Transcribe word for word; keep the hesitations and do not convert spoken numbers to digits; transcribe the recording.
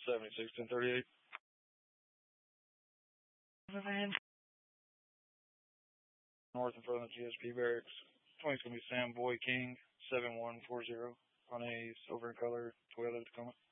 seventy-six, ten thirty-eight. North in front of the G S P barracks. twenty's going to be Sam Boy King, seven one four zero on a silver in color Toyota Tacoma.